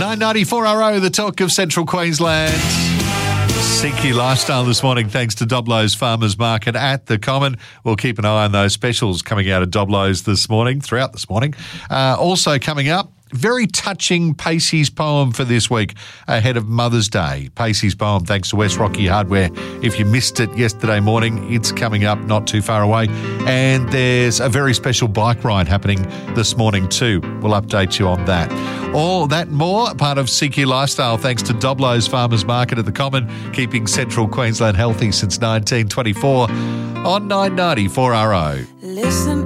994RO, the talk of Central Queensland. Seeky Lifestyle this morning, thanks to Doblo's Farmers Market at the Common. We'll keep an eye on those specials coming out of Doblo's throughout this morning. Also coming up, very touching Pacey's poem for this week ahead of Mother's Day. Pacey's poem, thanks to West Rocky Hardware. If you missed it yesterday morning, it's coming up not too far away. And there's a very special bike ride happening this morning too. We'll update you on that. All that and more, part of Seeky Lifestyle, thanks to Doblo's Farmers Market at the Common, keeping Central Queensland healthy since 1924 on 994RO. Listen